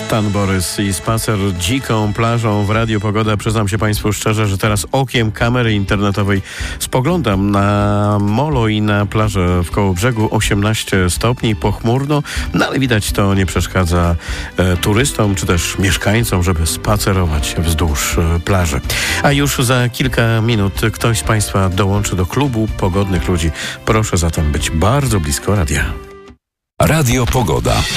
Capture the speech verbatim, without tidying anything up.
Pan Borys i spacer dziką plażą w Radiu Pogoda. Przyznam się Państwu szczerze, że teraz okiem kamery internetowej spoglądam na molo i na plażę w Kołobrzegu. osiemnaście stopni, pochmurno, no ale widać, to nie przeszkadza e, turystom czy też mieszkańcom, żeby spacerować wzdłuż e, plaży. A już za kilka minut ktoś z Państwa dołączy do klubu pogodnych ludzi. Proszę zatem być bardzo blisko radia. Radio Pogoda.